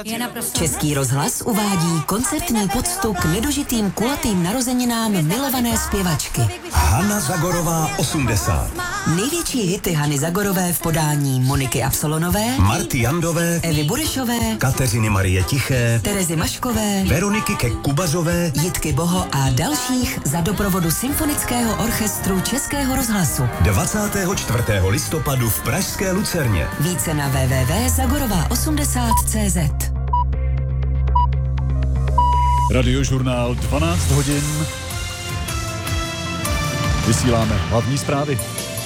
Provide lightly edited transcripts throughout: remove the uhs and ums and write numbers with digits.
Český rozhlas uvádí koncertní poctu k nedožitým kulatým narozeninám milované zpěvačky. Hana Zagorová 80. Největší hity Hany Zagorové v podání Moniky Absolonové, Marty Jandové, Evy Burešové, Kateřiny Marie Tiché, Terezy Maškové, Veroniky Kubařové, Jitky Boho a dalších za doprovodu Symfonického orchestru Českého rozhlasu. 24. listopadu v pražské Lucerně. Více na www.zagorová80.cz. Radiožurnál 12 hodin. Vysíláme hlavní zprávy.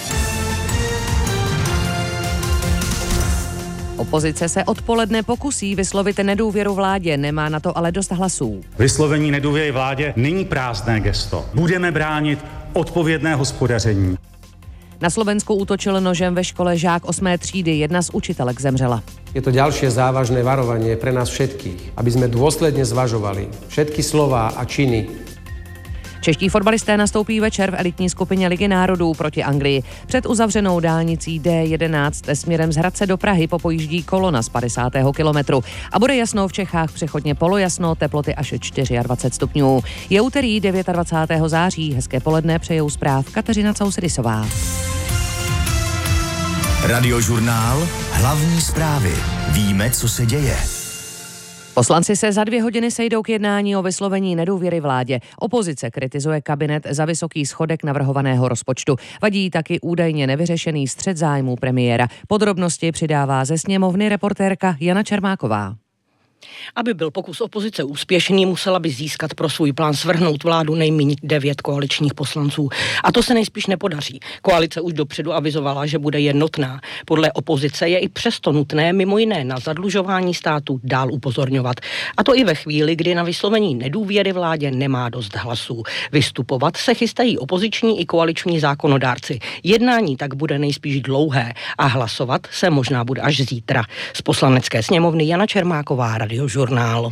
Opozice se odpoledne pokusí vyslovit nedůvěru vládě, nemá na to ale dost hlasů. Vyslovení nedůvěry vládě není prázdné gesto. Budeme bránit odpovědné hospodaření. Na Slovensku útočil nožem ve škole žák 8. třídy, jedna z učitelek zemřela. Je to ďalšie závažné varovanie pre nás všetkých, aby sme dôsledne zvažovali všetky slová a činy. Čeští fotbalisté nastoupí večer v elitní skupině Ligy národů proti Anglii. Před uzavřenou dálnicí D11 směrem z Hradce do Prahy popojíždí kolona z 50. kilometru. A bude jasno v Čechách, přechodně polojasno, teploty až 24 stupňů. Je úterý 29. září, hezké poledne přejou zpráv Kateřina Causedisová. Radiožurnál hlavní zprávy. Víme, co se děje. Poslanci se za 2 hodiny sejdou k jednání o vyslovení nedůvěry vládě. Opozice kritizuje kabinet za vysoký schodek navrhovaného rozpočtu. Vadí taky údajně nevyřešený střet zájmů premiéra. Podrobnosti přidává ze sněmovny reportérka Jana Čermáková. Aby byl pokus opozice úspěšný, musela by získat pro svůj plán svrhnout vládu nejméně 9 koaličních poslanců. A to se nejspíš nepodaří. Koalice už dopředu avizovala, že bude jednotná. Podle opozice je i přesto nutné mimo jiné na zadlužování státu dál upozorňovat. A to i ve chvíli, kdy na vyslovení nedůvěry vládě nemá dost hlasů. Vystupovat se chystají opoziční i koaliční zákonodárci. Jednání tak bude nejspíš dlouhé a hlasovat se možná bude až zítra. Z Poslanecké sněmovny Jana Čermáková, Radiožurnál.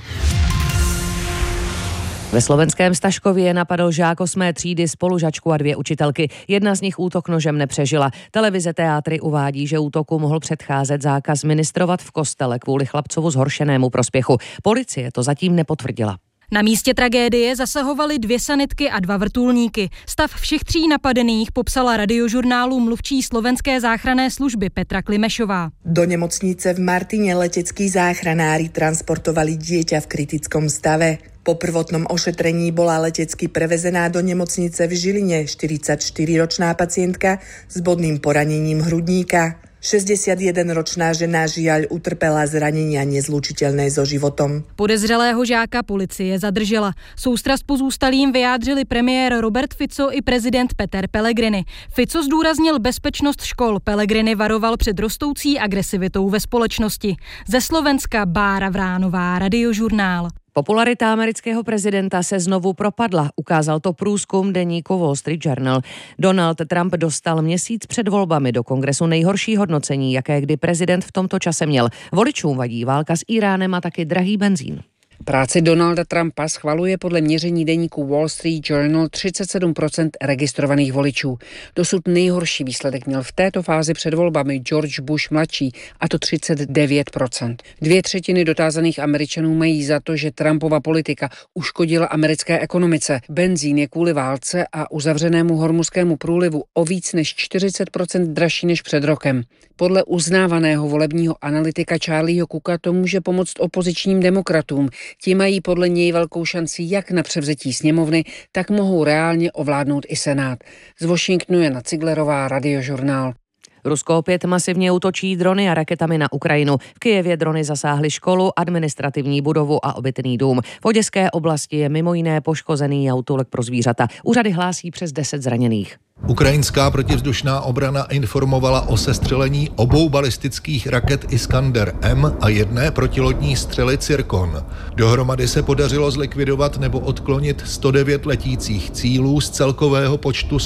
Ve slovenském Staškově napadl žák 8. třídy spolužačku a 2 učitelky. Jedna z nich útok nožem nepřežila. Televize Teátry uvádí, že útoku mohl předcházet zákaz ministrovat v kostele kvůli chlapcovu zhoršenému prospěchu. Policie to zatím nepotvrdila. Na místě tragédie zasahovaly 2 sanitky a 2 vrtulníky. Stav všech 3 napadených popsala Radiožurnálu mluvčí slovenské záchranné služby Petra Klimešová. Do nemocnice v Martine leteckí záchranári transportovali dieťa v kritickom stave. Po prvotnom ošetrení bola letecky prevezená do nemocnice v Žiline 44-ročná pacientka s bodným poranením hrudníka. 61-ročná žena žiaľ utrpela zranenia nezlučiteľné so životom. Podezřelého žáka policie zadržela. Soustrast pozůstalým vyjádřili premiér Robert Fico i prezident Peter Pellegrini. Fico zdůraznil bezpečnost škol, Pellegrini varoval před rostoucí agresivitou ve společnosti. Ze Slovenska Bára Vránová, Radiožurnál. Popularita amerického prezidenta se znovu propadla, ukázal to průzkum deníku Wall Street Journal. Donald Trump dostal měsíc před volbami do kongresu nejhorší hodnocení, jaké kdy prezident v tomto čase měl. Voličům vadí válka s Íránem a taky drahý benzín. Práci Donalda Trumpa schvaluje podle měření deníku Wall Street Journal 37% registrovaných voličů. Dosud nejhorší výsledek měl v této fázi před volbami George Bush mladší, a to 39%. 2/3 dotázaných Američanů mají za to, že Trumpova politika uškodila americké ekonomice. Benzín je kvůli válce a uzavřenému hormuzskému průlivu o víc než 40% dražší než před rokem. Podle uznávaného volebního analytika Charlieho Cooka to může pomoct opozičním demokratům. Ti mají podle něj velkou šanci jak na převzetí sněmovny, tak mohou reálně ovládnout i Senát. Z Washingtonu Jana Ciglerová, Radiožurnál. Rusko opět masivně útočí drony a raketami na Ukrajinu. V Kyjevě drony zasáhly školu, administrativní budovu a obytný dům. V Oděské oblasti je mimo jiné poškozený autolek pro zvířata. Úřady hlásí přes 10 zraněných. Ukrajinská protivzdušná obrana informovala o sestřelení 2 balistických raket Iskander-M a 1 protilodní střely Zirkon. Dohromady se podařilo zlikvidovat nebo odklonit 109 letících cílů z celkového počtu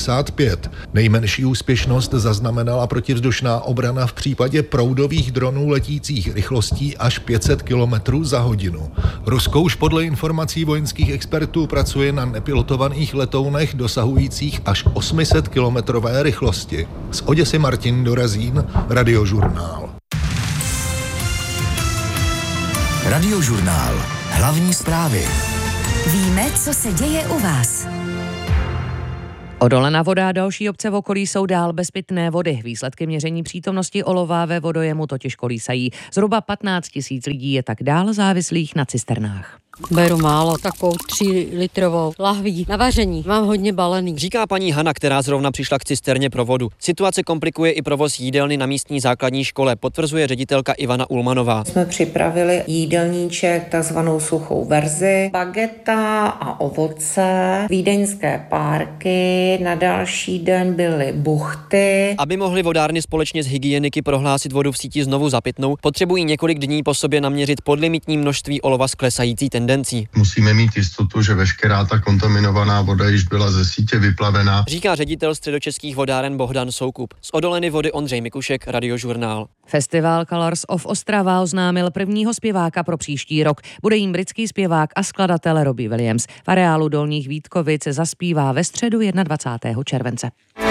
155. Nejmenší úspěšnost zaznamenala protivzdušná obrana v případě proudových dronů letících rychlostí až 500 km za hodinu. Rusko už podle informací vojenských expertů pracuje na nepilotovaných letounech dosahujících až 800-kilometrové rychlosti. Z Oděsy Martin Dorazín, Radiožurnál. Radiožurnál. Hlavní zprávy. Víme, co se děje u vás. Odolena voda a další obce v okolí jsou dál bez pitné vody. Výsledky měření přítomnosti olova ve vodojemu totiž kolísají. Zhruba 15 000 lidí je tak dál závislých na cisternách. Beru málo, takovou 3-litrovou lahví na vaření. Mám hodně balený. Říká paní Hana, která zrovna přišla k cisterně pro vodu. Situace komplikuje i provoz jídelny na místní základní škole, potvrzuje ředitelka Ivana Ulmanová. Jsme připravili jídelníček, takzvanou suchou verzi, bageta a ovoce, vídeňské párky, na další den byly buchty. Aby mohly vodárny společně s hygieniky prohlásit vodu v síti znovu za pitnou, potřebují několik dní po sobě naměřit podlimitní množství olova s klesající tendencí. Musíme mít jistotu, že veškerá ta kontaminovaná voda již byla ze sítě vyplavená. Říká ředitel středočeských vodáren Bohdan Soukup. Z Odoleny vody Ondřej Mikušek, Radiožurnál. Festival Colors of Ostrava oznámil prvního zpěváka pro příští rok. Bude jim britský zpěvák a skladatel Robbie Williams. V areálu Dolních Vítkovic zaspívá ve středu 21. července.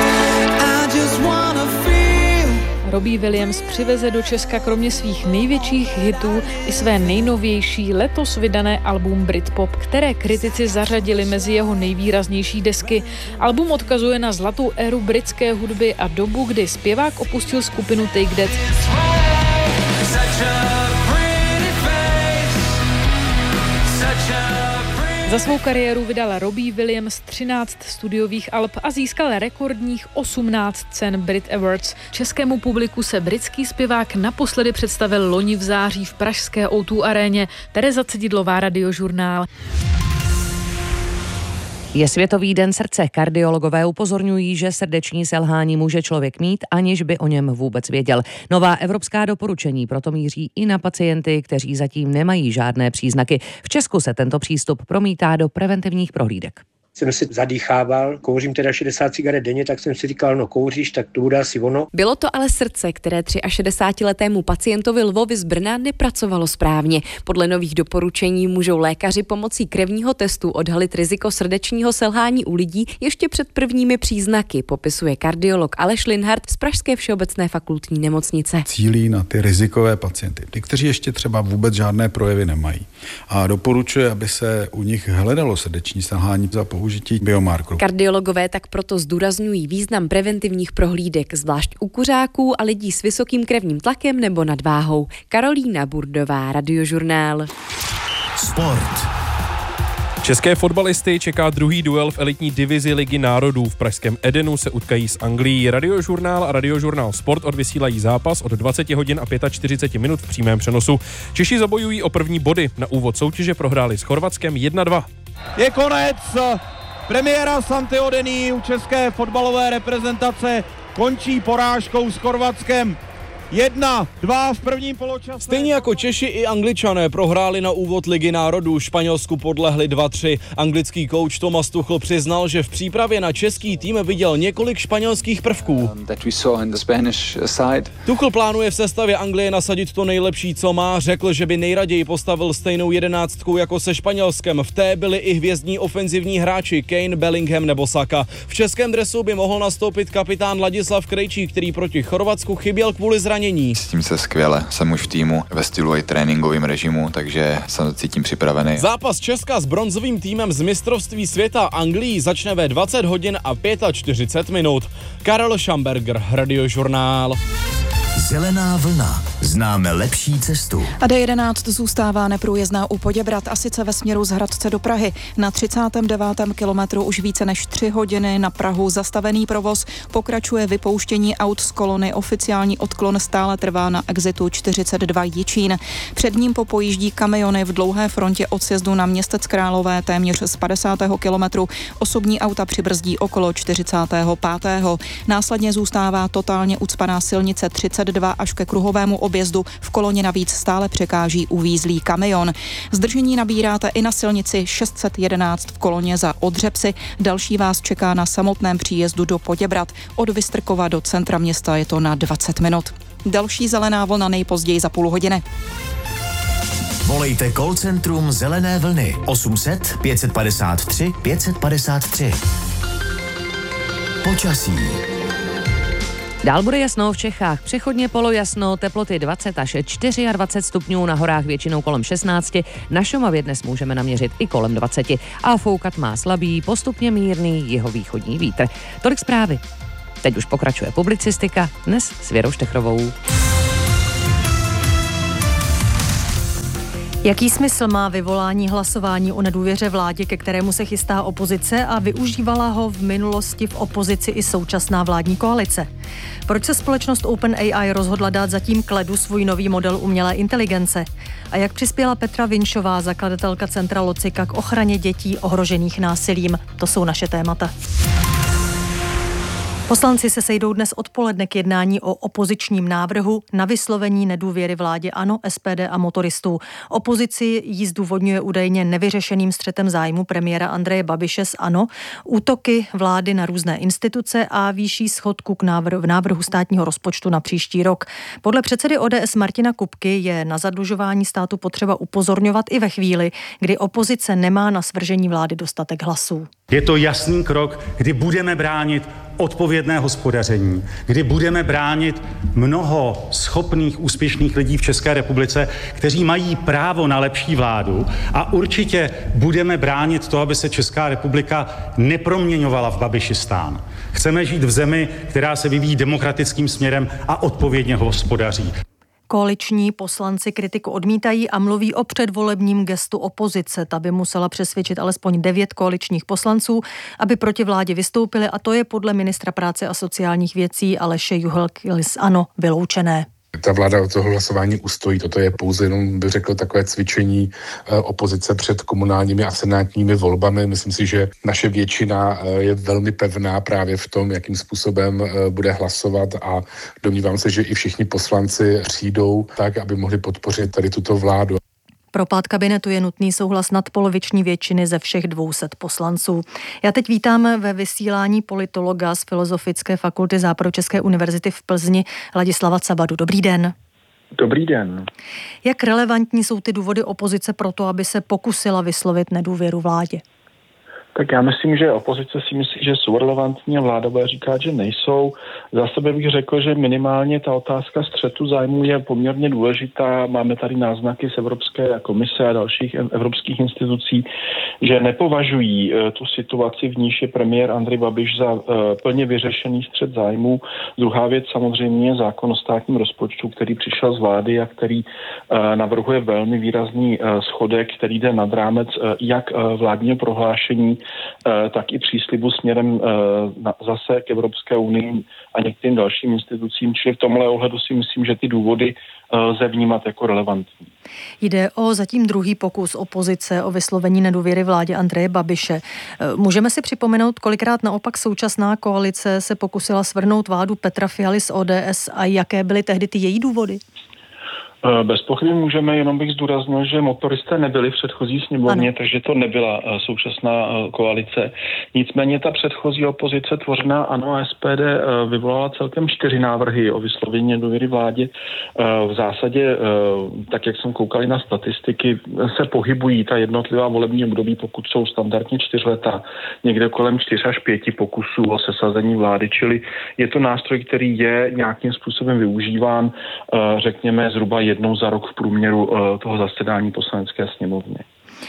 Robbie Williams přiveze do Česka kromě svých největších hitů i své nejnovější letos vydané album Britpop, které kritici zařadili mezi jeho nejvýraznější desky. Album odkazuje na zlatou éru britské hudby a dobu, kdy zpěvák opustil skupinu Take That. Za svou kariéru vydal Robbie Williams 13 studiových alb a získal rekordních 18 cen Brit Awards. Českému publiku se britský zpěvák naposledy představil loni v září v pražské O2 aréně. Tereza Cedidlová, Radiožurnál. Je Světový den srdce. Kardiologové upozorňují, že srdeční selhání může člověk mít, aniž by o něm vůbec věděl. Nová evropská doporučení proto míří i na pacienty, kteří zatím nemají žádné příznaky. V Česku se tento přístup promítá do preventivních prohlídek. Jsem si zadýchával, kouřím teda 60 cigaret denně, tak jsem si říkal, no kouříš, tak to bude asi ono. Bylo to ale srdce, které 63letému pacientovi Lvovi z Brna nepracovalo správně. Podle nových doporučení můžou lékaři pomocí krevního testu odhalit riziko srdečního selhání u lidí ještě před prvními příznaky, popisuje kardiolog Aleš Linhart z Pražské všeobecné fakultní nemocnice. Cílí na ty rizikové pacienty, ty, kteří ještě třeba vůbec žádné projevy nemají. A doporučuje, aby se u nich hledalo srdeční selhání za použití biomarkerů. Kardiologové tak proto zdůrazňují význam preventivních prohlídek, zvlášť u kuřáků a lidí s vysokým krevním tlakem nebo nadváhou. Karolína Burdová, Radiožurnál. Sport. České fotbalisty čeká druhý duel v elitní divizi Ligy národů. V pražském Edenu se utkají s Anglií. Radiožurnál a Radiožurnál Sport odvysílají zápas od 20 hodin a 45 minut v přímém přenosu. Češi zabojují o první body. Na úvod soutěže prohráli s Chorvatskem 1-2. Je konec. Premiéra Santiho Dení u české fotbalové reprezentace končí porážkou s Chorvatskem. 1-2 v prvním poločase. Stejně jako Češi i Angličané prohráli na úvod Ligy národů, Španělsku podlehli 2-3. Anglický kouč Thomas Tuchel přiznal, že v přípravě na český tým viděl několik španělských prvků. Tuchel plánuje v sestavě Anglie nasadit to nejlepší, co má. Řekl, že by nejraději postavil stejnou 11 jako se Španělskem. V té byli i hvězdní ofenzivní hráči Kane, Bellingham nebo Saka. V českém dresu by mohl nastoupit kapitán Ladislav Krejčí, který proti Chorvatsku chyběl kvůli zranění. Cítím se skvěle, jsem už v týmu ve stylu i tréninkovým režimu, takže se cítím připravený. Zápas Česka s bronzovým týmem z mistrovství světa Anglii začne ve 20 hodin a 45 minut. Karel Schamberger, Radiožurnál. Zelená vlna. Známe lepší cestu. A D11 zůstává neprůjezdná u Poděbrad, a sice ve směru z Hradce do Prahy. Na 39. kilometru už více než 3 hodiny na Prahu zastavený provoz. Pokračuje vypouštění aut z kolony. Oficiální odklon stále trvá na exitu 42 Jičín. Před ním popojíždí kamiony v dlouhé frontě od sjezdu na Městec Králové téměř z 50. kilometru. Osobní auta přibrzdí okolo 45. Následně zůstává totálně ucpaná silnice 32 až ke kruhovému objezdu. V koloně navíc stále překáží uvízlý kamion. Zdržení nabíráte i na silnici 611 v koloně za Odřepsy. Další vás čeká na samotném příjezdu do Poděbrad. Od Vystrkova do centra města je to na 20 minut. Další zelená vlna nejpozději za půl hodiny. Volejte call centrum Zelené vlny 800 553 553. Počasí. Dál bude jasno v Čechách, přechodně polojasno, teploty 20 až 24 stupňů, na horách většinou kolem 16, na Šumavě dnes můžeme naměřit i kolem 20 a foukat má slabý, postupně mírný jihovýchodní vítr. Tolik zprávy. Teď už pokračuje publicistika, dnes s Věrou Štechrovou. Jaký smysl má vyvolání hlasování o nedůvěře vládě, ke kterému se chystá opozice a využívala ho v minulosti v opozici i současná vládní koalice? Proč se společnost OpenAI rozhodla dát zatím k ledu svůj nový model umělé inteligence? A jak přispěla Petra Vinšová, zakladatelka Centra Locika, k ochraně dětí ohrožených násilím? To jsou naše témata. Poslanci se sejdou dnes odpoledne k jednání o opozičním návrhu na vyslovení nedůvěry vládě ANO, SPD a motoristů. Opozici jí zdůvodňuje údajně nevyřešeným střetem zájmu premiéra Andreje Babiše z ANO, útoky vlády na různé instituce a výšší schodku v návrhu státního rozpočtu na příští rok. Podle předsedy ODS Martina Kupky je na zadlužování státu potřeba upozorňovat i ve chvíli, kdy opozice nemá na svržení vlády dostatek hlasů. Je to jasný krok, kdy budeme bránit odpovědné hospodaření, kdy budeme bránit mnoho schopných, úspěšných lidí v České republice, kteří mají právo na lepší vládu, a určitě budeme bránit to, aby se Česká republika neproměňovala v Babišistán. Chceme žít v zemi, která se vyvíjí demokratickým směrem a odpovědně hospodaří. Koaliční poslanci kritiku odmítají a mluví o předvolebním gestu opozice. Ta by musela přesvědčit alespoň 9 koaličních poslanců, aby proti vládě vystoupili, a to je podle ministra práce a sociálních věcí Aleše Juhelky z ANO vyloučené. Ta vláda od toho hlasování ustojí. Toto je pouze jenom, bych řekl, takové cvičení opozice před komunálními a senátními volbami. Myslím si, že naše většina je velmi pevná právě v tom, jakým způsobem bude hlasovat, a domnívám se, že i všichni poslanci přijdou tak, aby mohli podpořit tady tuto vládu. Pro pád kabinetu je nutný souhlas nadpoloviční většiny ze všech 200 poslanců. Já teď vítám ve vysílání politologa z Filozofické fakulty Západočeské univerzity v Plzni Ladislava Cabadu. Dobrý den. Dobrý den. Jak relevantní jsou ty důvody opozice pro to, aby se pokusila vyslovit nedůvěru vládě? Tak já myslím, že opozice si myslí, že jsou relevantní a vláda bude říkat, že nejsou. Za sebe bych řekl, že minimálně ta otázka střetu zájmů je poměrně důležitá. Máme tady náznaky z Evropské komise a dalších evropských institucí, že nepovažují tu situaci, v níž je premiér Andrej Babiš, za plně vyřešený střet zájmů. Druhá věc samozřejmě je zákon o státním rozpočtu, který přišel z vlády a který navrhuje velmi výrazný schodek, který jde nad rámec jak vládního prohlášení, tak i příslibu směrem zase k Evropské unii a některým dalším institucím. Čili v tomhle ohledu si myslím, že ty důvody lze vnímat jako relevantní. Jde o zatím druhý pokus opozice o vyslovení nedůvěry vládě Andreje Babiše. Můžeme si připomenout, kolikrát naopak současná koalice se pokusila svrhnout vládu Petra Fialy z ODS a jaké byly tehdy ty její důvody? Bez pochyby můžeme, jenom bych zdůraznil, že motoristé nebyli v předchozí sněmovně, takže to nebyla současná koalice. Nicméně ta předchozí opozice tvořená ANO a SPD vyvolala celkem 4 návrhy o vyslovení nedůvěry vládě. V zásadě, tak jak jsem koukal na statistiky, se pohybují ta jednotlivá volební období, pokud jsou standardně 4 leta, někde kolem 4 až 5 pokusů o sesazení vlády, čili je to nástroj, který je nějakým způsobem využíván, řekněme zhruba jednou za rok v průměru toho zasedání Poslanecké sněmovny.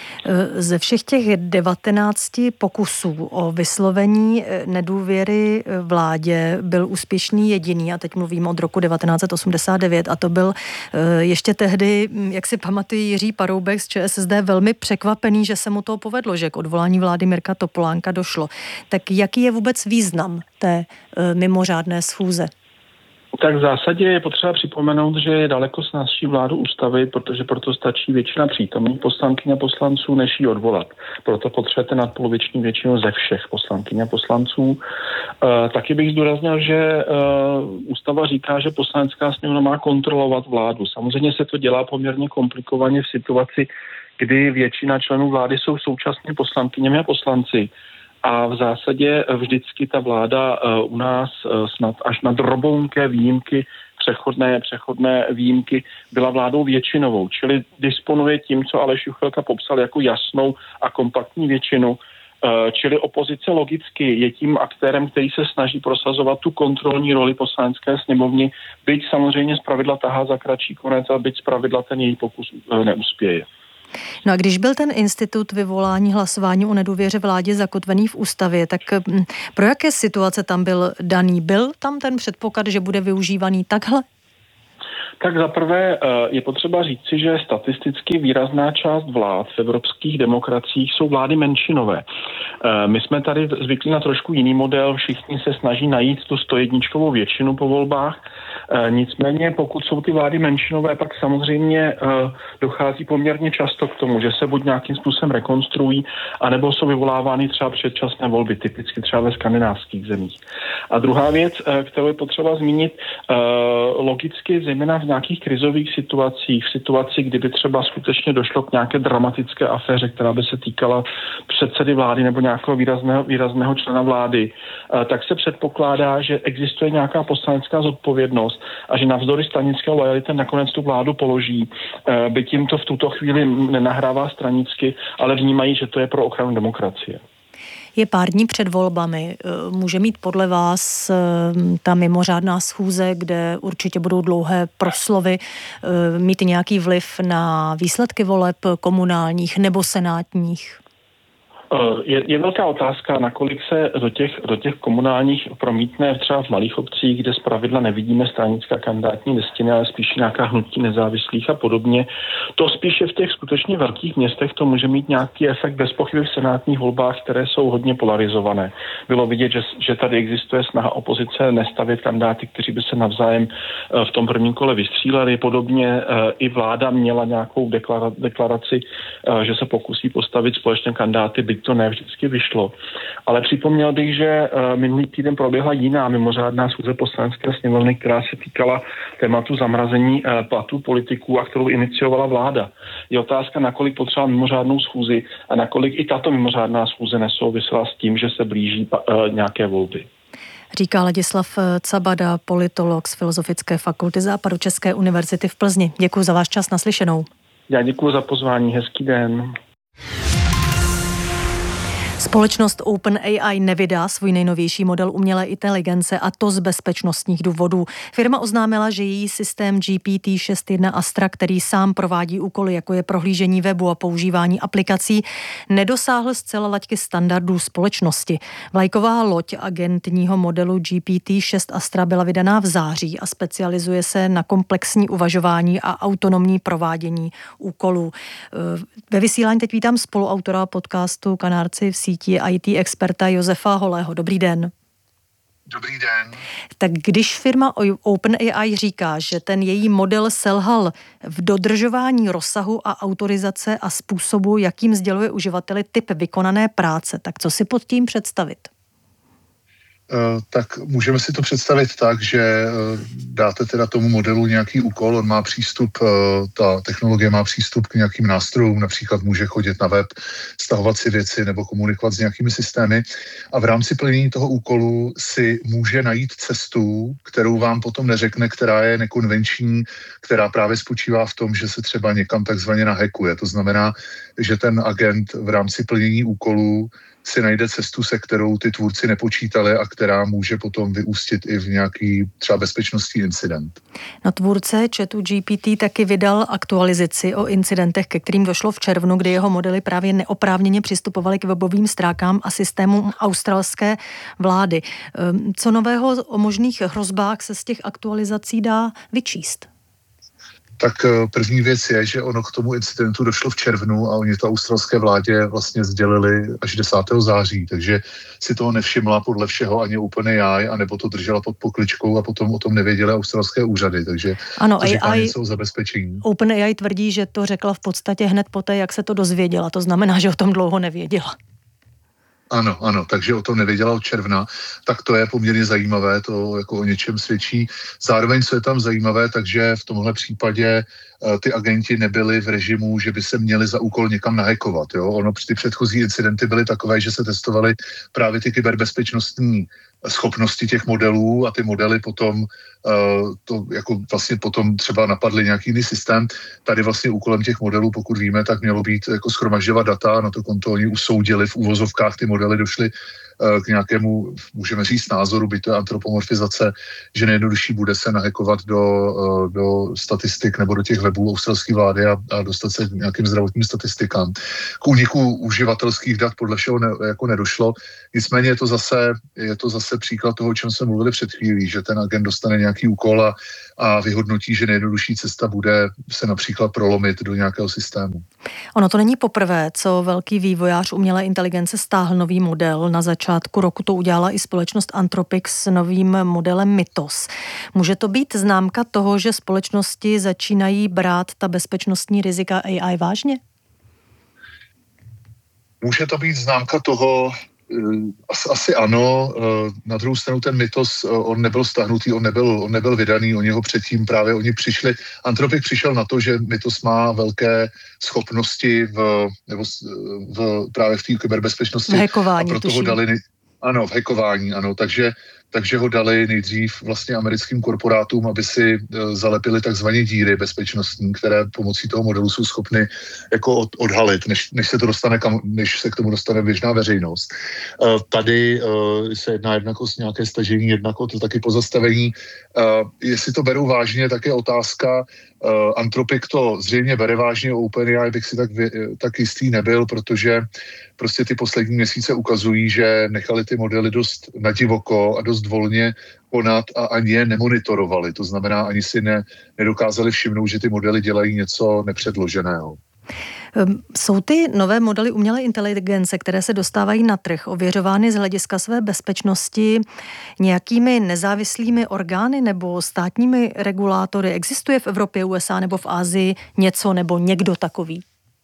Ze všech těch 19 pokusů o vyslovení nedůvěry vládě byl úspěšný jediný, a teď mluvím od roku 1989, a to byl ještě tehdy, jak si pamatují, Jiří Paroubek z ČSSD velmi překvapený, že se mu to povedlo, že k odvolání vlády Mirka Topolánka došlo. Tak jaký je vůbec význam té mimořádné schůze? Tak v zásadě je potřeba připomenout, že je daleko snazší vládu ustavit, protože proto stačí většina přítomných poslankyň a poslanců, než ji odvolat. Proto potřebujete nadpoloviční většinu ze všech poslankyň a poslanců. Taky bych zdůraznil, že ústava říká, že Poslanecká sněmovna má kontrolovat vládu. Samozřejmě se to dělá poměrně komplikovaně v situaci, kdy většina členů vlády jsou současně poslankyněmi a poslanci. A v zásadě vždycky ta vláda u nás snad až na drobonké výjimky, přechodné výjimky, byla vládou většinovou. Čili disponuje tím, co Aleš Juchelka popsal jako jasnou a kompaktní většinu. Čili opozice logicky je tím aktérem, který se snaží prosazovat tu kontrolní roli Poslanecké sněmovny, byť samozřejmě zpravidla tahá za kratší konec a byť zpravidla ten její pokus neuspěje. No a když byl ten institut vyvolání hlasování o nedůvěře vládě zakotvený v ústavě, tak pro jaké situace tam byl daný? Byl tam ten předpoklad, že bude využívaný takhle? Tak zaprvé je potřeba říci, že statisticky výrazná část vlád v evropských demokraciích jsou vlády menšinové. My jsme tady zvyklí na trošku jiný model, všichni se snaží najít tu 101 většinu po volbách. Nicméně pokud jsou ty vlády menšinové, pak samozřejmě dochází poměrně často k tomu, že se buď nějakým způsobem rekonstruují, anebo jsou vyvolávány třeba předčasné volby, typicky třeba ve skandinávských zemích. A druhá věc, kterou je potřeba zmínit, logicky zejména v nějakých krizových situacích, v situaci, kdyby třeba skutečně došlo k nějaké dramatické aféře, která by se týkala předsedy vlády nebo nějakého výrazného člena vlády, tak se předpokládá, že existuje nějaká poslanecká zodpovědnost a že navzdory stranické lojality nakonec tu vládu položí, byť jim to v tuto chvíli nenahrává stranicky, ale vnímají, že to je pro ochranu demokracie. Je pár dní před volbami. Může mít podle vás ta mimořádná schůze, kde určitě budou dlouhé proslovy, mít nějaký vliv na výsledky voleb komunálních nebo senátních? Je velká otázka, nakolik se do těch komunálních promítne třeba v malých obcích, kde zpravidla nevidíme stranická kandidátní listiny, ale spíš nějaká hnutí nezávislých a podobně. To spíše v těch skutečně velkých městech to může mít nějaký efekt bez pochyby v senátních volbách, které jsou hodně polarizované. Bylo vidět, že tady existuje snaha opozice nestavět kandidáty, kteří by se navzájem v tom prvním kole vystříleli. Podobně i vláda měla nějakou deklaraci, že se pokusí postavit společné kandidáty, byť to ne vždycky vyšlo. Ale připomněl bych, že minulý týden proběhla jiná mimořádná schůze Poslanecké sněmovny, která se týkala tématu zamrazení platů politiků a kterou iniciovala vláda. Je otázka, nakolik potřeba mimořádnou schůzi a nakolik i tato mimořádná schůze nesouvisela s tím, že se blíží nějaké volby. Říká Ladislav Cabada, politolog z Filozofické fakulty Západočeské univerzity v Plzni. Děkuji za váš čas, naslyšenou. Já děkuji za pozvání, hezký den. Společnost OpenAI nevydá svůj nejnovější model umělé inteligence, a to z bezpečnostních důvodů. Firma oznámila, že její systém GPT-6.1 Astra, který sám provádí úkoly, jako je prohlížení webu a používání aplikací, nedosáhl zcela laťky standardů společnosti. Vlajková loď agentního modelu GPT-6 Astra byla vydaná v září a specializuje se na komplexní uvažování a autonomní provádění úkolů. Ve vysílání teď vítám spoluautora podcastu Kanárci v síti IT experta Josefa Holého. Dobrý den. Dobrý den. Tak když firma OpenAI říká, že ten její model selhal v dodržování rozsahu a autorizace a způsobu, jakým sděluje uživateli typ vykonané práce, tak co si pod tím představit? Tak můžeme si to představit tak, že dáte teda tomu modelu nějaký úkol, on má přístup, ta technologie má přístup k nějakým nástrojům, například může chodit na web, stahovat si věci nebo komunikovat s nějakými systémy a v rámci plnění toho úkolu si může najít cestu, kterou vám potom neřekne, která je nekonvenční, která právě spočívá v tom, že se třeba někam takzvaně nahackuje. To znamená, že ten agent v rámci plnění úkolů si najde cestu, se kterou ty tvůrci nepočítali a která může potom vyústit i v nějaký třeba bezpečnostní incident. No, tvůrce chatu GPT taky vydal aktualizaci o incidentech, ke kterým došlo v červnu, kdy jeho modely právě neoprávněně přistupovaly k webovým stránkám a systémům australské vlády. Co nového o možných hrozbách se z těch aktualizací dá vyčíst? Tak první věc je, že ono k tomu incidentu došlo v červnu a oni to australské vládě vlastně sdělili až 10. září, takže si toho nevšimla podle všeho ani OpenAI, anebo to držela pod pokličkou a potom o tom nevěděly australské úřady, takže ano, to říká něco o zabezpečení. OpenAI tvrdí, že to řekla v podstatě hned poté, jak se to dozvěděla, to znamená, že o tom dlouho nevěděla. Ano, takže o tom nevěděla od června, tak to je poměrně zajímavé, to jako o něčem svědčí. Zároveň, co je tam zajímavé, takže v tomhle případě ty agenti nebyli v režimu, že by se měli za úkol někam nahackovat. Jo? Ty předchozí incidenty byly takové, že se testovaly právě ty kyberbezpečnostní schopnosti těch modelů a ty modely potom to jako vlastně potom třeba napadly nějaký jiný systém. Tady vlastně úkolem těch modelů, pokud víme, tak mělo být jako shromažďovat data, na to konto oni usoudili v uvozovkách, ty modely došly k nějakému, můžeme říct, názoru, byť to je antropomorfizace, že nejjednodušší bude se nahekovat do statistik nebo do těch webů australské vlády a dostat se k nějakým zdravotním statistikám. K úniku uživatelských dat podle všeho jako nedošlo. Nicméně je to zase příklad toho, o čem jsme mluvili před chvílí, že ten agent dostane nějaký úkol a vyhodnotí, že nejjednodušší cesta bude se například prolomit do nějakého systému. Ono to není poprvé, co velký vývojář umělé inteligence stáhl nový model. Na začátku roku to udělala i společnost Anthropic s novým modelem Mythos. Může to být známka toho, že společnosti začínají brát ta bezpečnostní rizika AI vážně? Může to být známka toho, asi ano. Na druhou stranu ten Mythos, on nebyl stáhnutý, on nebyl vydaný, oni ho předtím oni přišli. Anthropic přišel na to, že Mythos má velké schopnosti právě v té kyberbezpečnosti. V hackování, a proto ho dali, v hackování, ano. Takže ho dali nejdřív vlastně americkým korporátům, aby si zalepili takzvané díry bezpečnostní, které pomocí toho modelu jsou schopny jako odhalit, než se k tomu dostane běžná veřejnost. Tady se jedná jednak o nějaké stažení, jednak o to taky pozastavení. Jestli to berou vážně, tak je otázka. Anthropic to zřejmě bere vážně, OpenAI bych si tak jistý nebyl, protože prostě ty poslední měsíce ukazují, že nechali ty modely dost nadivoko a dost volně konat a ani je nemonitorovali. To znamená, ani si nedokázali všimnout, že ty modely dělají něco nepředloženého. Jsou ty nové modely umělé inteligence, které se dostávají na trh, ověřovány z hlediska své bezpečnosti nějakými nezávislými orgány nebo státními regulátory? Existuje v Evropě, USA nebo v Asii něco nebo někdo takový?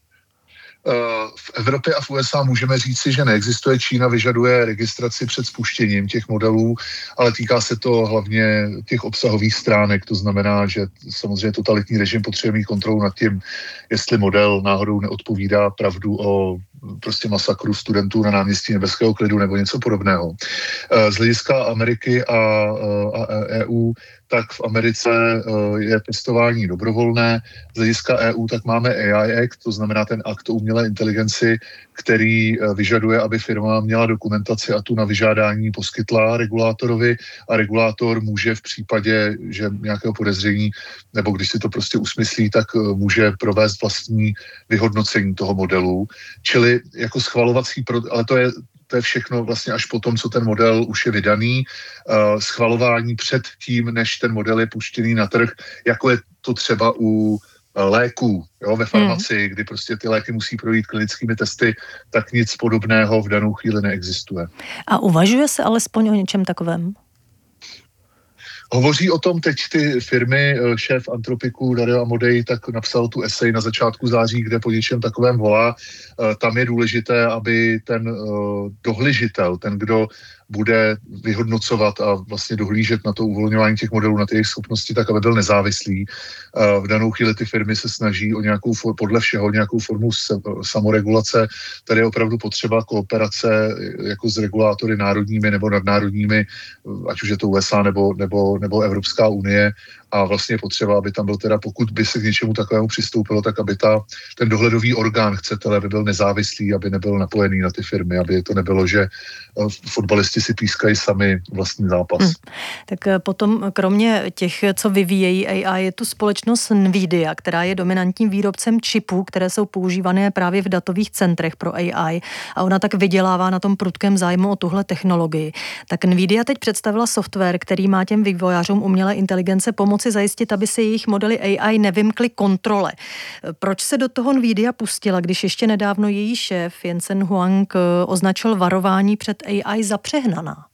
V Evropě a v USA můžeme říci, že neexistuje. Čína vyžaduje registraci před spuštěním těch modelů, ale týká se to hlavně těch obsahových stránek. To znamená, že samozřejmě totalitní režim potřebuje mít kontrolu nad tím, jestli model náhodou neodpovídá pravdu o prostě masakru studentů na náměstí Nebeského klidu nebo něco podobného. Z hlediska Ameriky a EU, tak v Americe je testování dobrovolné. Z hlediska EU tak máme AI Act, to znamená ten akt o umělé inteligenci, který vyžaduje, aby firma měla dokumentaci a tu na vyžádání poskytla regulátorovi a regulátor může v případě, že nějakého podezření nebo když si to prostě usmyslí, tak může provést vlastní vyhodnocení toho modelu. Čili jako schvalovací, ale to je všechno vlastně až po tom, co ten model už je vydaný, schvalování před tím, než ten model je puštěný na trh, jako je to třeba u léků, ve farmacii, kdy prostě ty léky musí projít klinickými testy, tak nic podobného v danou chvíli neexistuje. A uvažuje se alespoň o něčem takovém? Hovoří o tom teď ty firmy, šéf Anthropicu Dario Amodei tak napsal tu esej na začátku září, kde po něčem takovém volá. Tam je důležité, aby ten dohlížitel, ten, kdo bude vyhodnocovat a vlastně dohlížet na to uvolňování těch modelů, na ty jejich schopnosti, tak aby byl nezávislý. V danou chvíli ty firmy se snaží o podle všeho nějakou formu samoregulace. Tady je opravdu potřeba kooperace jako s regulátory národními nebo nadnárodními, ať už je to USA nebo Evropská unie. A vlastně je potřeba, aby tam byl teda, pokud by se k něčemu takovému přistoupilo, tak aby ten dohledový orgán, chcete, aby byl nezávislý, aby nebyl napojený na ty firmy, aby to nebylo, že fotbalisti si pískají sami vlastní zápas. Tak potom, kromě těch, co vyvíjejí AI, je tu společnost Nvidia, která je dominantním výrobcem čipů, které jsou používané právě v datových centrech pro AI a ona tak vydělává na tom prudkém zájmu o tuhle technologii. Tak Nvidia teď představila software, který má těm vývojářům umělé inteligence pomoci zajistit, aby se jejich modely AI nevymkly kontrole. Proč se do toho Nvidia pustila, když ještě nedávno její šéf Jensen Huang označil varování před AI za přehnaná?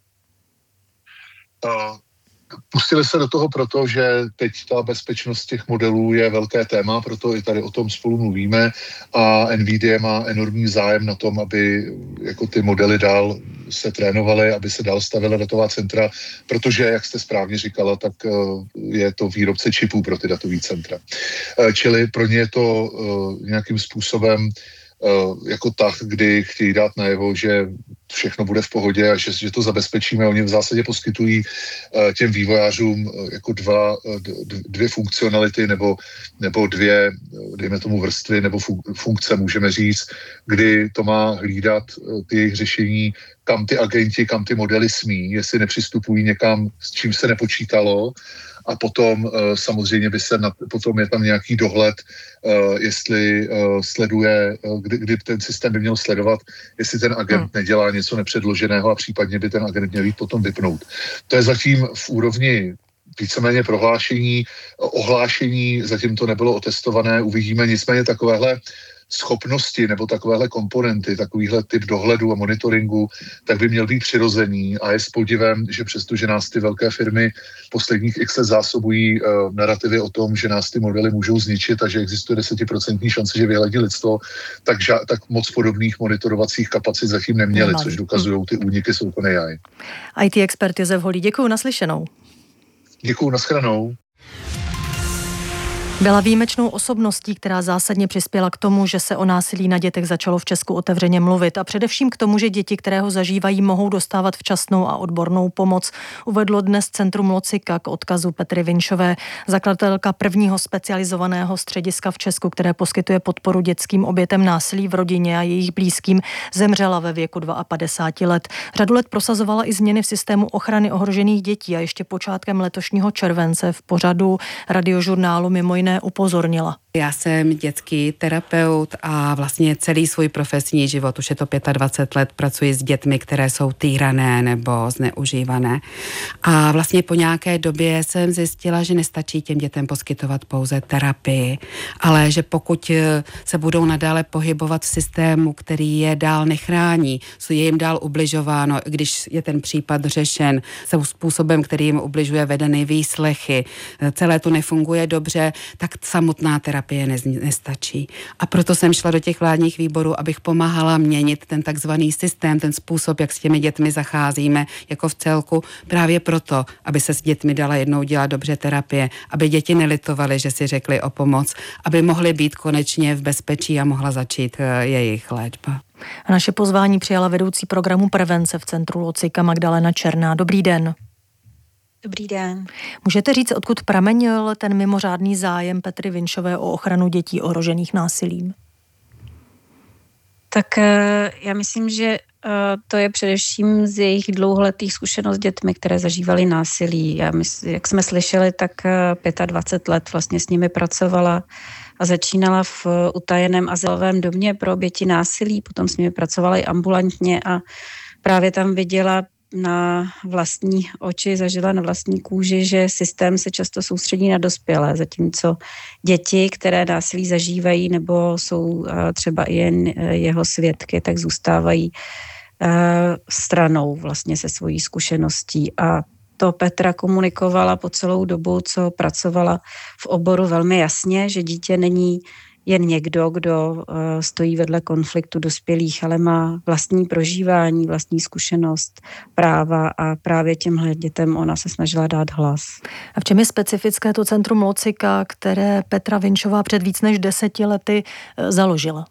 Pustili se do toho proto, že teď ta bezpečnost těch modelů je velké téma, proto i tady o tom spolu mluvíme a Nvidia má enormní zájem na tom, aby jako ty modely dál se trénovaly, aby se dál stavila datová centra, protože, jak jste správně říkala, tak je to výrobce čipů pro ty datový centra. Čili pro ně je to nějakým způsobem jako tak, kdy chtějí dát najevo, že všechno bude v pohodě a že to zabezpečíme. Oni v zásadě poskytují těm vývojářům jako dvě funkcionality nebo dvě, dejme tomu vrstvy nebo funkce, můžeme říct, kdy to má hlídat ty jejich řešení, kam ty agenti, kam ty modely smí, jestli nepřistupují někam, s čím se nepočítalo, a potom samozřejmě potom je tam nějaký dohled, jestli sleduje, kdy ten systém by měl sledovat, jestli ten agent nedělá něco nepředloženého a případně by ten agent měl jít potom vypnout. To je zatím v úrovni víceméně prohlášení, ohlášení, zatím to nebylo otestované, uvidíme, nicméně takovéhle schopnosti nebo takovéhle komponenty, takovýhle typ dohledu a monitoringu, tak by měl být přirozený a je s podivem, že přestože nás ty velké firmy posledních x let zásobují narrativy o tom, že nás ty modely můžou zničit a že existuje 10% šance, že vyhledí lidstvo, tak moc podobných monitorovacích kapacit zatím neměli, což dokazují ty úniky z OpenAI. IT expert Josef Holý, děkuju, naslyšenou. Děkuju, nashledanou. Byla výjimečnou osobností, která zásadně přispěla k tomu, že se o násilí na dětech začalo v Česku otevřeně mluvit a především k tomu, že děti, které ho zažívají, mohou dostávat včasnou a odbornou pomoc. Uvedlo dnes Centrum Locika k odkazu Petry Vinšové, zakladatelka prvního specializovaného střediska v Česku, které poskytuje podporu dětským obětem násilí v rodině a jejich blízkým. Zemřela ve věku 52 let. Řadu let prosazovala i změny v systému ochrany ohrožených dětí a ještě počátkem letošního července v pořadu Radiožurnálu mimo jiné upozornila. Já jsem dětský terapeut a vlastně celý svůj profesní život, už je to 25 let, pracuji s dětmi, které jsou týrané nebo zneužívané. A vlastně po nějaké době jsem zjistila, že nestačí těm dětem poskytovat pouze terapii, ale že pokud se budou nadále pohybovat v systému, který je dál nechrání, je jim dál ubližováno, když je ten případ řešen se způsobem, který jim ubližuje, vedeny výslechy, celé to nefunguje dobře, tak samotná terapie nestačí. A proto jsem šla do těch vládních výborů, abych pomáhala měnit ten takzvaný systém, ten způsob, jak s těmi dětmi zacházíme jako v celku, právě proto, aby se s dětmi dala jednou dělat dobře terapie, aby děti nelitovaly, že si řekli o pomoc, aby mohly být konečně v bezpečí a mohla začít jejich léčba. A naše pozvání přijala vedoucí programu prevence v Centru Locika Magdalena Černá. Dobrý den. Dobrý den. Můžete říct, odkud pramenil ten mimořádný zájem Petry Vinšové o ochranu dětí ohrožených násilím? Tak já myslím, že to je především z jejich dlouholetých zkušeností s dětmi, které zažívaly násilí. Jak jsme slyšeli, tak 25 let vlastně s nimi pracovala a začínala v utajeném azylovém domě pro oběti násilí, potom s nimi pracovala i ambulantně a právě tam viděla na vlastní oči, zažila na vlastní kůži, že systém se často soustředí na dospělé, zatímco děti, které násilí zažívají nebo jsou třeba i jen jeho svědky, tak zůstávají stranou vlastně se svojí zkušeností. A to Petra komunikovala po celou dobu, co pracovala v oboru velmi jasně, že dítě není jen někdo, kdo stojí vedle konfliktu dospělých, ale má vlastní prožívání, vlastní zkušenost, práva a právě těmhle dětem ona se snažila dát hlas. A v čem je specifické to Centrum Locika, které Petra Vinšová před víc než 10 lety založila?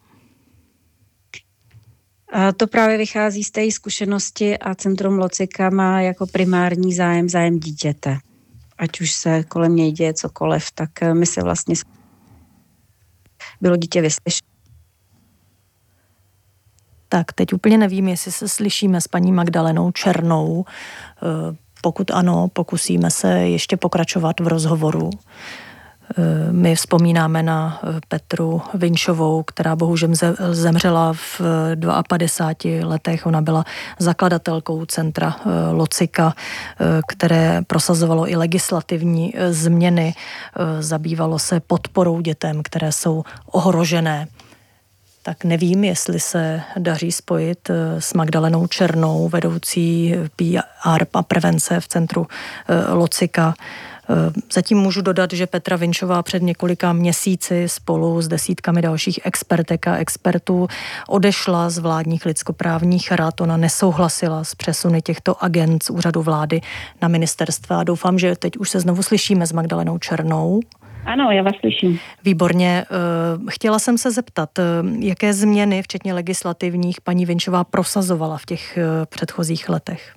A to právě vychází z té zkušenosti a Centrum Locika má jako primární zájem dítěte. Ať už se kolem něj děje cokoliv, tak my se vlastně bylo dítě vyslyšeno. Tak, teď úplně nevím, jestli se slyšíme s paní Magdalenou Černou. Pokud ano, pokusíme se ještě pokračovat v rozhovoru. My vzpomínáme na Petru Vinšovou, která bohužel zemřela v 52 letech. Ona byla zakladatelkou Centra Locika, které prosazovalo i legislativní změny. Zabývalo se podporou dětem, které jsou ohrožené. Tak nevím, jestli se daří spojit s Magdalenou Černou, vedoucí PR a prevence v Centru Locika. Zatím můžu dodat, že Petra Vinšová před několika měsíci spolu s desítkami dalších expertek a expertů odešla z vládních lidskoprávních rad. Ona nesouhlasila s přesuny těchto agent z úřadu vlády na ministerstva. A doufám, že teď už se znovu slyšíme s Magdalenou Černou. Ano, já vás slyším. Výborně. Chtěla jsem se zeptat, jaké změny, včetně legislativních, paní Vinčová prosazovala v těch předchozích letech?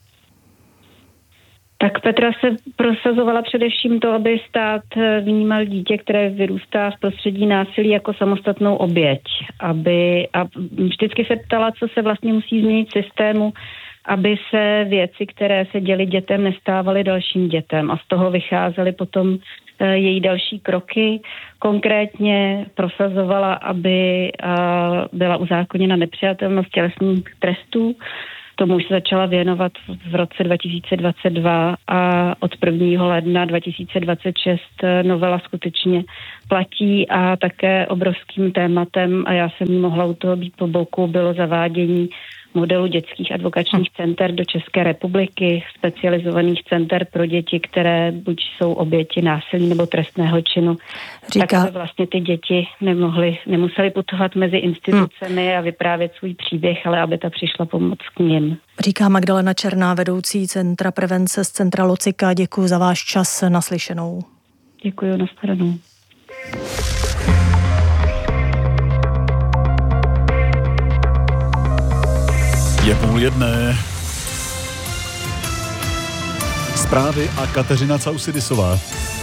Tak Petra se prosazovala především to, aby stát vnímal dítě, které vyrůstá v prostředí násilí, jako samostatnou oběť. A vždycky se ptala, co se vlastně musí změnit v systému, aby se věci, které se děly dětem, nestávaly dalším dětem. A z toho vycházely potom její další kroky. Konkrétně prosazovala, aby byla uzákoněna nepřijatelnost tělesných trestů. Tomu už se začala věnovat v roce 2022 a od 1. ledna 2026 novela skutečně platí a také obrovským tématem, a já jsem jí mohla u toho být po boku, bylo zavádění modelu dětských advokačních center do České republiky, specializovaných center pro děti, které buď jsou oběti násilí nebo trestného činu. Tak aby vlastně ty děti nemuseli putovat mezi institucemi a vyprávět svůj příběh, ale aby ta přišla pomoc k nim. Říká Magdalena Černá, vedoucí Centra prevence z Centra Locika. Děkuji za váš čas, naslyšenou. Děkuji, nashledanou. Je 12:30. Zprávy a Kateřina Causidisová.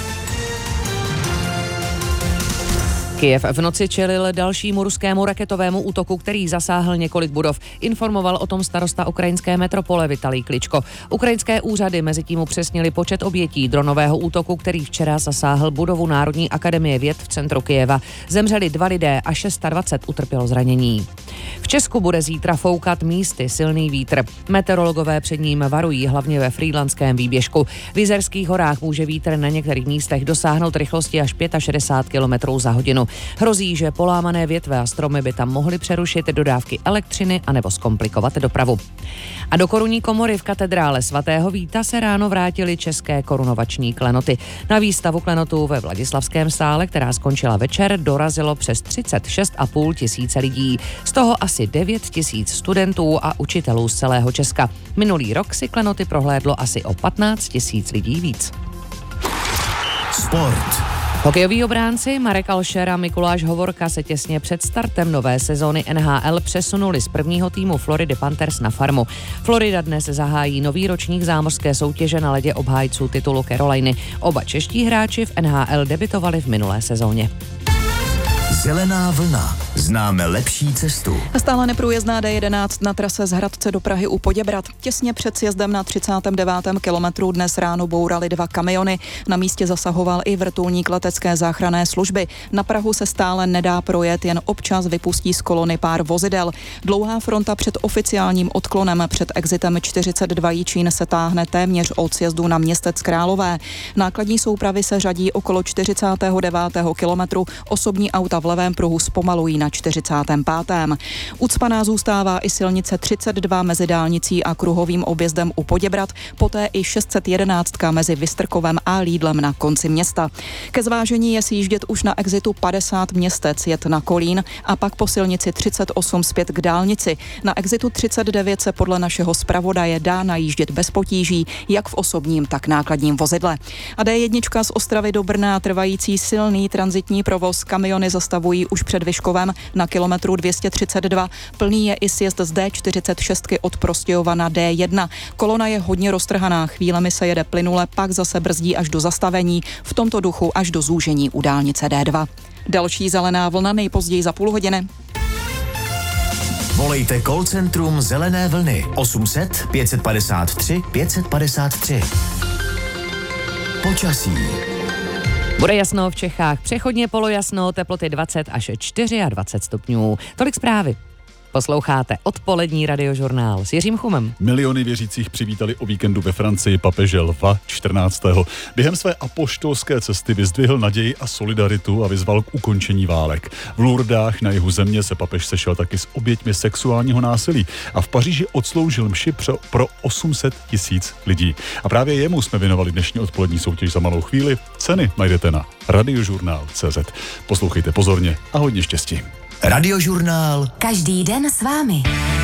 Kyjev v noci čelil dalšímu ruskému raketovému útoku, který zasáhl několik budov. Informoval o tom starosta ukrajinské metropole Vitalij Kličko. Ukrajinské úřady mezitím upřesnili počet obětí dronového útoku, který včera zasáhl budovu Národní akademie věd v centru Kyjeva. Zemřeli 2 lidé a 26 utrpělo zranění. V Česku bude zítra foukat místy silný vítr. Meteorologové před ním varují hlavně ve Frýdlantském výběžku. V Jizerských horách může vítr na některých místech dosáhnout rychlosti až 65 km za hodinu. Hrozí, že polámané větve a stromy by tam mohly přerušit dodávky elektřiny anebo zkomplikovat dopravu. A do korunní komory v katedrále svatého Víta se ráno vrátily české korunovační klenoty. Na výstavu klenotů ve Vladislavském sále, která skončila večer, dorazilo přes 36,5 tisíce lidí. Z toho asi 9 tisíc studentů a učitelů z celého Česka. Minulý rok si klenoty prohlédlo asi o 15 tisíc lidí víc. Sport. Hokejoví obránci Marek Alšer a Mikuláš Hovorka se těsně před startem nové sezóny NHL přesunuli z prvního týmu Floridy Panthers na farmu. Florida dnes zahájí nový ročník zámořské soutěže na ledě obhájců titulu Caroliny. Oba čeští hráči v NHL debutovali v minulé sezóně. Zelená vlna. Známe lepší cestu. Stále neprůjezdná D11 na trase z Hradce do Prahy u Poděbrad. Těsně před sjezdem na 39. kilometru dnes ráno bourali 2 kamiony. Na místě zasahoval i vrtulník letecké záchranné služby. Na Prahu se stále nedá projet, jen občas vypustí z kolony pár vozidel. Dlouhá fronta před oficiálním odklonem před exitem 42 Jičín se táhne téměř od sjezdu na Městec Králové. Nákladní soupravy se řadí okolo 49. kilometru, osobní auta v levém pruhu zpomalují na 45. Ucpaná zůstává i silnice 32 mezi dálnicí a kruhovým objezdem u Poděbrad, poté i 611 mezi Vystrkovem a Lídlem na konci města. Ke zvážení je sjíždět už na exitu 50 Městec, jet na Kolín a pak po silnici 38 zpět k dálnici. Na exitu 39 se podle našeho zpravodaje dá najíždět bez potíží, jak v osobním, tak nákladním vozidle. A D1 z Ostravy do Brna trvající silný tranzitní provoz, kamiony zastavují už před Vyškovem na kilometru 232. Plný je i sjezd z D46 od Prostějova na D1. Kolona je hodně roztrhaná, chvílemi se jede plynule, pak zase brzdí až do zastavení, v tomto duchu až do zúžení u dálnice D2. Další zelená vlna nejpozději za půl hodiny. Volejte call centrum Zelené vlny 800 553 553. Počasí. Bude jasno v Čechách, přechodně polojasno, teploty 20 až 24 stupňů. Tolik zprávy. Posloucháte odpolední radiožurnál s Jiřím Chumem. Miliony věřících přivítali o víkendu ve Francii papeže Lva 14. Během své apoštolské cesty vyzdvihl naději a solidaritu a vyzval k ukončení válek. V Lourdách na jihu země se papež sešel taky s oběťmi sexuálního násilí a v Paříži odsloužil mši pro 800 000 lidí. A právě jemu jsme věnovali dnešní odpolední soutěž za malou chvíli. Ceny najdete na radiožurnál.cz. Poslouchejte pozorně a hodně štěstí. Radiožurnál. Každý den s vámi.